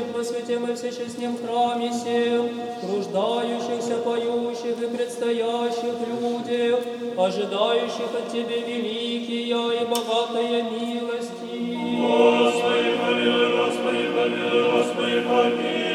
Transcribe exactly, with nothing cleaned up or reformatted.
живущих во святем и всечестном храме сем, труждающихся, поющих и предстоящих людях, ожидающих от Тебе великие и богатые милости. Господи, помилуй, Господи, помилуй, Господи, помилуй.